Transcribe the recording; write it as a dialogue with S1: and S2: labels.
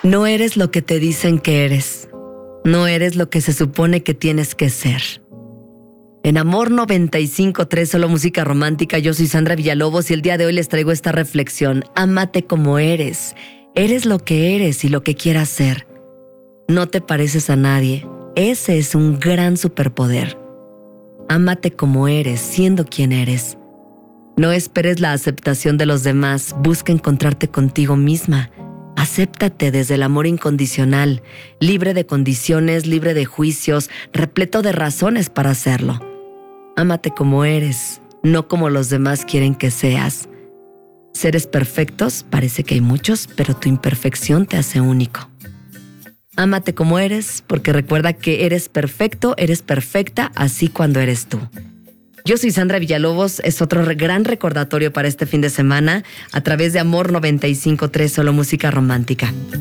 S1: No eres lo que te dicen que eres. No eres lo que se supone que tienes que ser. En Amor 95.3, solo música romántica, yo soy Sandra Villalobos y el día de hoy les traigo esta reflexión. Ámate como eres. Eres lo que eres y lo que quieras ser. No te pareces a nadie. Ese es un gran superpoder. Ámate como eres, siendo quien eres. No esperes la aceptación de los demás. Busca encontrarte contigo misma. Acéptate desde el amor incondicional, libre de condiciones, libre de juicios, repleto de razones para hacerlo. Ámate como eres, no como los demás quieren que seas. Seres perfectos, parece que hay muchos, pero tu imperfección te hace único. Ámate como eres, porque recuerda que eres perfecto, eres perfecta, así cuando eres tú. Yo soy Sandra Villalobos, es otro gran recordatorio para este fin de semana a través de Amor 95.3, solo música romántica.